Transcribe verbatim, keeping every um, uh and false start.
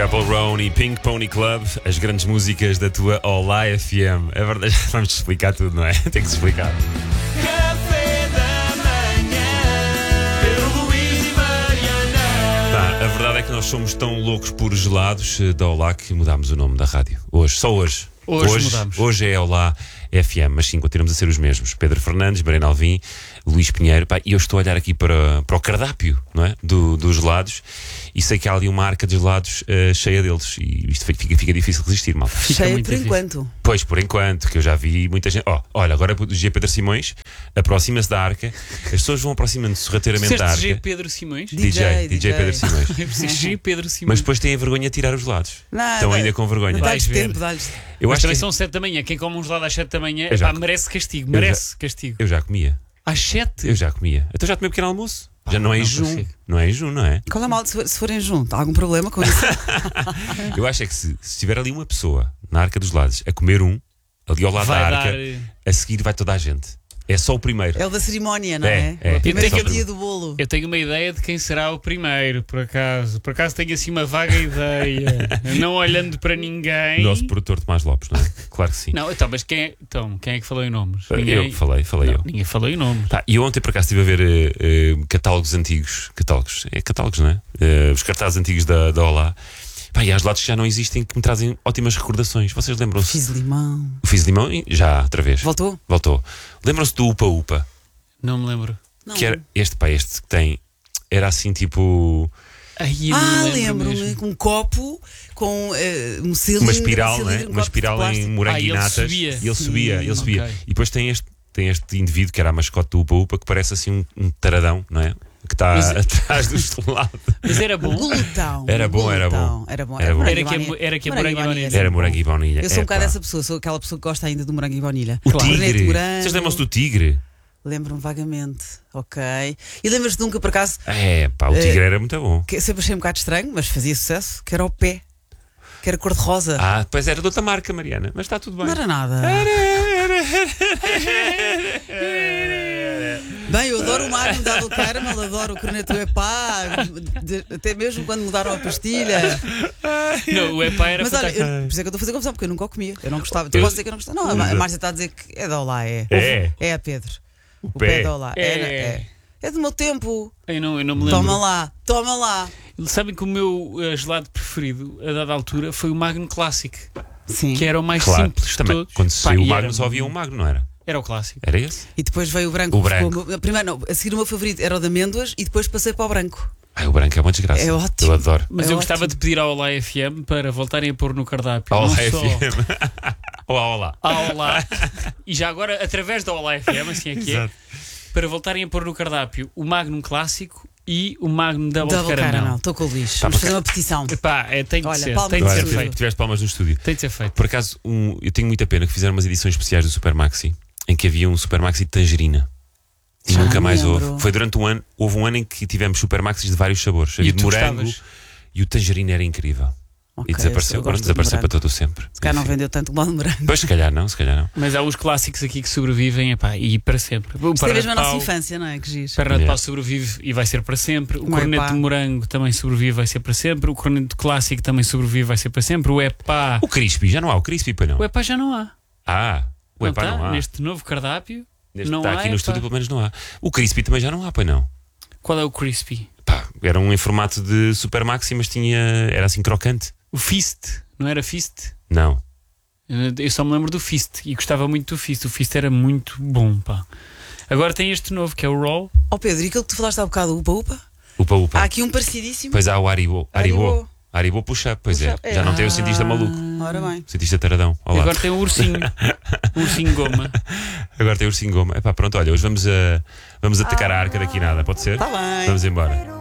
Purple Rain e Pink Pony Club, as grandes músicas da tua Olá F M. É verdade, vamos te explicar tudo, não é? Tem que se explicar. Café da manhã, Pedro Luís e Mariana. Tá, a verdade é que nós somos tão loucos por gelados da Olá que mudámos o nome da rádio. Hoje, só hoje. Hoje, hoje mudamos. Hoje é Olá F M, mas sim, continuamos a ser os mesmos. Pedro Fernandes, Mariana Alvim, Luís Pinheiro. Pá, e eu estou a olhar aqui para, para o cardápio, não é? Do, dos gelados, e sei que há ali uma arca de gelados uh, cheia deles. E isto fica, fica difícil de resistir, malta. Fica Cheia muito por difícil. enquanto. Pois, por enquanto, que eu já vi muita gente. Oh, olha, agora o G. Pedro Simões aproxima-se da arca. As pessoas vão aproximando-se sorrateiramente da Disseste G. arca. Pedro Simões? D J, D J Pedro Simões. É preciso G. Pedro Mas Simões. depois têm a vergonha de tirar os gelados. Nada. Estão ainda com vergonha. Vai. Dá-lhes ver. tempo, dá-lhes. Eu Mas acho também que são sete da manhã. Quem come um gelado às sete da manhã Eu já- pá, merece castigo. Eu Merece castigo. eu já comia. Às sete? Eu já comia. Então já tomei um pequeno almoço. Já não é não jejum. consigo. Não é jejum, não é? Qual é mal se, for- se forem juntos? Há algum problema com isso? Eu acho é que se, se tiver ali uma pessoa na arca dos gelados a comer um, ali ao lado Vai da dar. arca, a seguir vai toda a gente. É só o primeiro. É o da cerimónia, não é? É, é. A primeira Eu tenho que- fatia do bolo. Eu tenho uma ideia de quem será o primeiro, por acaso. Por acaso tenho assim uma vaga ideia. Não olhando para ninguém. Nosso produtor Tomás Lopes, não é? Claro que sim. Não, então, mas quem é, então, quem é que falou em nomes? Eu falei, falei Não, eu. ninguém falou em nomes. Tá, e ontem por acaso estive a ver eh, eh, catálogos antigos. Catálogos? É catálogos, não é? Eh, os cartazes antigos da, da Olá. Pá, e há gelados que já não existem que me trazem ótimas recordações. Vocês lembram-se? Fiz limão. O Fiz Limão? Já, outra vez. Voltou? Voltou. Lembram-se do Upa Upa? Não me lembro. Não. Que era este, pá, este que tem. Era assim tipo. Ai, eu Ah, não lembro lembro-me. mesmo. Com um copo, com eh, um cilindro. Uma espiral, um não é? cilindro, um Uma copo de espiral em plástico. morango Ah, e ele natas. subia. E ele subia, ele Sim, subia. ok. E depois tem este, tem este indivíduo que era a mascote do Upa Upa que parece assim um, um taradão, não é? Que está Mas- atrás do gelado. Mas era bom. Glutão. Era bom, era glutão. bom. Era bom. Era bom. Era que a, morango e era que a baunilha. morango e baunilha. Era morango e baunilha. Eu sou um bocado Epá. essa pessoa, sou aquela pessoa que gosta ainda do morango e baunilha. O Claro. Corneto de tigre. morango. Vocês lembram-se do tigre? Lembro-me vagamente. Ok. E lembras-te de um que por acaso É, pá, o Eh, tigre era muito bom. que sempre achei um bocado estranho, mas fazia sucesso, que era o pé. Que era cor-de-rosa. Ah, pois era de outra marca, Mariana. Mas está tudo bem. Não era nada. Bem, eu adoro o Magnum da do Caramel, adoro o Corneto Epá, de- até mesmo quando mudaram a pastilha. Não, o Epá era Mas olha, fantástico. eu, por isso é que eu estou a fazer confusão, porque eu nunca o comia. Eu não gostava. Tu Eu- podes dizer que eu não gostava. Não, a Márcia está a dizer que é da Olá, é. É. É a Pedro. O, pé. pé da Olá. É. É. É, é do meu tempo. Eu não, eu não me lembro. Toma lá, toma lá. Sabem que o meu eh, gelado preferido, a dada altura, foi o Magnum Classic, Sim. que era o mais Claro. simples de Também, todos. quando Pá, saiu o e Magno, era- só havia um Magno, não era? Era o clássico. Era esse? E depois veio o branco. O que ficou branco. o meu- primeiro, não, a seguir o meu favorito era o de amêndoas e depois passei para o branco. Ai, o branco é uma desgraça. É ótimo. Eu adoro. Mas É eu gostava ótimo. de pedir ao Olá F M para voltarem a pôr no cardápio. Olá, não F só M. Olá, olá. ao Olá, e já agora através da Olá F M, assim é que é, Exato. para voltarem a pôr no cardápio o Magnum Clássico e o Magnum Double, Double Caramel. Caramel. Estou com o Luís. Tá, Vamos porque- fazer uma petição. Epá, é, tem de Olha, ser, palmas tem de de ser tudo. feito. Tiveste palmas no estúdio. Tem de ser feito. Por acaso, um, eu tenho muita pena que fizeram umas edições especiais do Super Maxi em que havia um Super Maxi de tangerina. E Já nunca me mais lembro. houve. Foi durante um ano, houve um ano em que tivemos Super Maxis de vários sabores. Havia E de tu morango gostavas? e o tangerina era incrível. Ok, e desapareceu, eu agora gosto de desapareceu morango. para todo o sempre. Se calhar não Enfim. vendeu tanto como o de morango. Pois, se calhar não, se calhar não. Mas há os clássicos aqui que sobrevivem epá, e para sempre. O Isto é perna mesmo de a nossa pau, infância, não é? Que giz. perna de Yeah. pau sobrevive e vai ser para sempre. O Um corneto epá. de morango também sobrevive e vai ser para sempre. O corneto clássico também sobrevive e vai ser para sempre. O epá. O crispy, já não há o crispy, para não. O epá já não há. Ah, o Não epá tá? não há. Neste novo cardápio. Neste não está há aqui no epá. estúdio, pelo menos não há. O crispy também já não há, pois não. Qual é o crispy? Pá, era um em formato de Super Maxi, mas tinha. Era assim crocante. O Fist. Não era Fist? Não. Eu só me lembro do Fist e gostava muito do Fist. O Fist era muito bom, pá. Agora tem este novo que é o Roll. Ó Pedro, e aquilo que tu falaste há bocado, o Upa Upa? Upa Upa. Há aqui um parecidíssimo. Pois há o Haribo. Haribo. Haribo. Haribo puxa, pois Puxa-up, é. é. Já não tem o cientista maluco. Ora bem. O cientista taradão. E Olá. agora tem o ursinho. O ursinho goma. Agora tem o ursinho goma. Epá, pronto, olha, hoje vamos, a, vamos atacar a arca daqui nada, pode ser? Tá bem. Vamos embora.